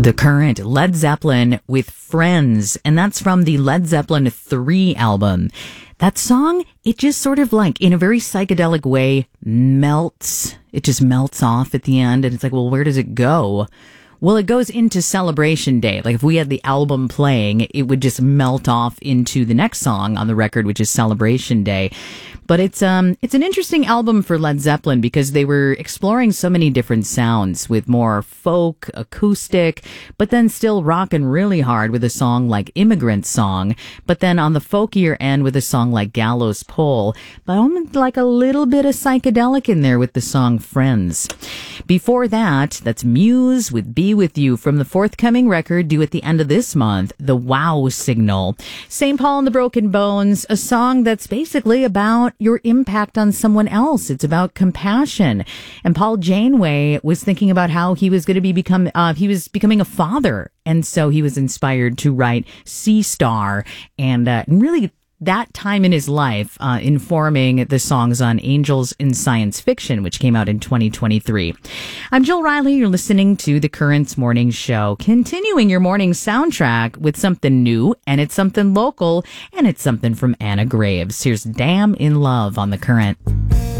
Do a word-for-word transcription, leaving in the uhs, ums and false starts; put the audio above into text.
The Current, Led Zeppelin with Friends, and that's from the Led Zeppelin three album. That song, it just sort of like, in a very psychedelic way, melts. It just melts off at the end, and it's like, well, where does it go? Well, it goes into Celebration Day. Like, if we had the album playing, it would just melt off into the next song on the record, which is Celebration Day. But it's um it's an interesting album for Led Zeppelin because they were exploring so many different sounds with more folk, acoustic, but then still rocking really hard with a song like Immigrant Song, but then on the folkier end with a song like Gallows Pole, but almost like a little bit of psychedelic in there with the song Friends. Before that, that's Muse with Be With You from the forthcoming record due at the end of this month, The Wow Signal. Saint Paul and the Broken Bones, a song that's basically about your impact on someone else. It's about compassion. And Paul Janeway was thinking about how he was going to be become, uh, he was becoming a father. And so he was inspired to write Sea Star and, uh, and really that time in his life, uh, informing the songs on Angels in Science Fiction, which came out in twenty twenty-three. I'm Jill Riley. You're listening to The Current's Morning Show, continuing your morning soundtrack with something new, and it's something local, and it's something from Anna Graves. Here's Damn in Love on The Current.